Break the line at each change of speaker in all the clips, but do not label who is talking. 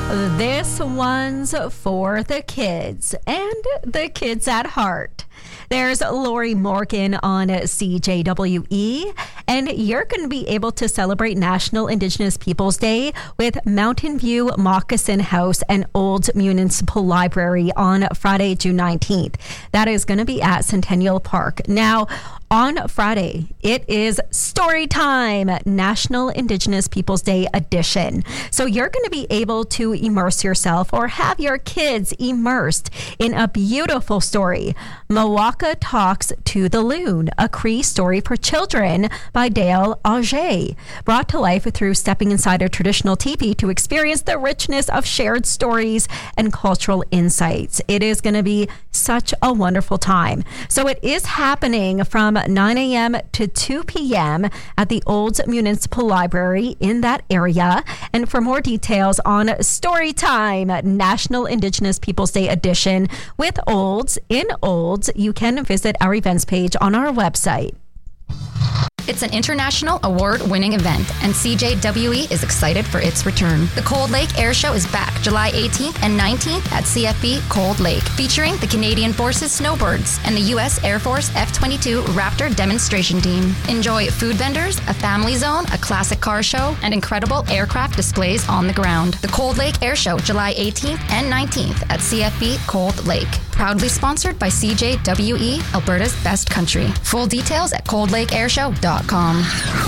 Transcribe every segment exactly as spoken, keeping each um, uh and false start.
This one's for the kids and the kids at heart. There's Lori Morgan on C J W E, and you're going to be able to celebrate National Indigenous Peoples Day with Mountain View Moccasin House and Old Municipal Library on Friday, June nineteenth. That is going to be at Centennial Park. Now, on Friday, it is Story Time, National Indigenous Peoples Day edition. So you're going to be able to immerse yourself or have your kids immersed in a beautiful story. Mawaka Talks to the Loon, a Cree story for children by Dale Auger, brought to life through stepping inside a traditional teepee to experience the richness of shared stories and cultural insights. It is going to be such a wonderful time. So it is happening from nine a.m. to two p.m. at the Olds Municipal Library in that area. And for more details on Storytime, National Indigenous Peoples Day edition with Olds in Olds, you can visit our events page on our website.
It's an international award-winning event, and C J W E is excited for its return. The Cold Lake Air Show is back July eighteenth and nineteenth at C F B Cold Lake, featuring the Canadian Forces Snowbirds and the U S Air Force F twenty-two Raptor demonstration team. Enjoy food vendors, a family zone, a classic car show, and incredible aircraft displays on the ground. The Cold Lake Air Show, July eighteenth and nineteenth at C F B Cold Lake. Proudly sponsored by C J W E, Alberta's best country. Full details at cold lake air show dot com.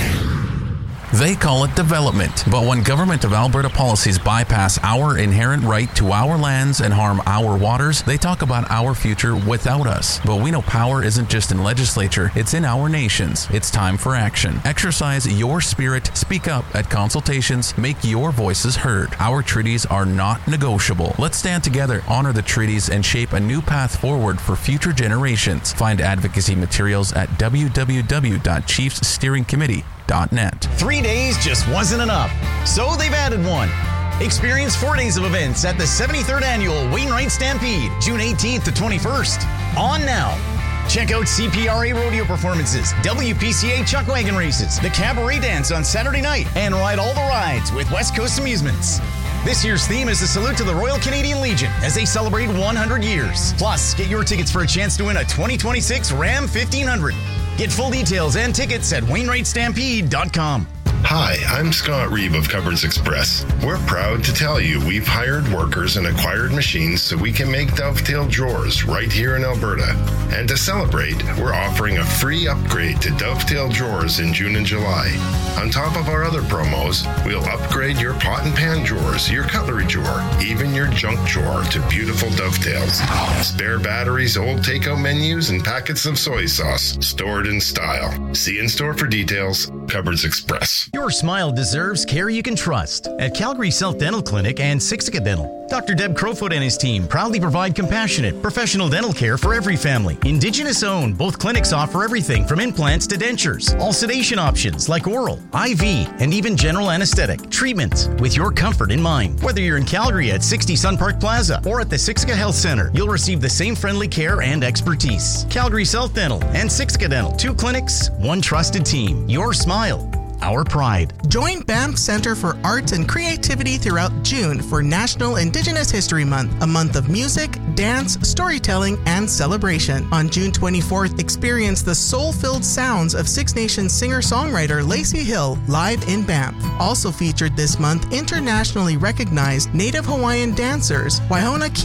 They call it development, but when Government of Alberta policies bypass our inherent right to our lands and harm our waters, they talk about our future without us. But we know power isn't just in legislature, it's in our nations. It's time for action. Exercise your spirit, speak up at consultations, make your voices heard. Our treaties are not negotiable. Let's stand together, honor the treaties, and shape a new path forward for future generations. Find advocacy materials at w w w dot chiefs steering committee dot net.
Three days just wasn't enough, so they've added one. Experience four days of events at the seventy-third Annual Wainwright Stampede, June eighteenth to twenty-first. On now. Check out C P R A rodeo performances, W P C A chuck wagon races, the cabaret dance on Saturday night, and ride all the rides with West Coast Amusements. This year's theme is a salute to the Royal Canadian Legion as they celebrate one hundred years. Plus, get your tickets for a chance to win a twenty twenty-six Ram fifteen hundred. Get full details and tickets at wainwright stampede dot com.
Hi, I'm Scott Reeve of Cupboards Express. We're proud to tell you we've hired workers and acquired machines so we can make dovetail drawers right here in Alberta. And to celebrate, we're offering a free upgrade to dovetail drawers in June and July. On top of our other promos, we'll upgrade your pot and pan drawers, your cutlery drawer, even your junk drawer to beautiful dovetails. Spare batteries, old takeout menus, and packets of soy sauce stored in style. See in store for details. Cupboards Express.
Your smile deserves care you can trust at Calgary South Dental Clinic and Siksika Dental. Doctor Deb Crowfoot and his team proudly provide compassionate, professional dental care for every family. Indigenous owned, both clinics offer everything from implants to dentures. All sedation options like oral, I V, and even general anesthetic treatments with your comfort in mind. Whether you're in Calgary at sixty Sun Park Plaza or at the Siksika Health Center, you'll receive the same friendly care and expertise. Calgary South Dental and Siksika Dental. Two clinics, one trusted team. Your smile, our pride.
Join Banff Center for Arts and Creativity throughout June for National Indigenous History Month, a month of music, dance, storytelling, and celebration. On June twenty-fourth, experience the soul-filled sounds of Six Nations singer-songwriter Lacey Hill live in Banff. Also featured this month, internationally recognized Native Hawaiian dancers Waihona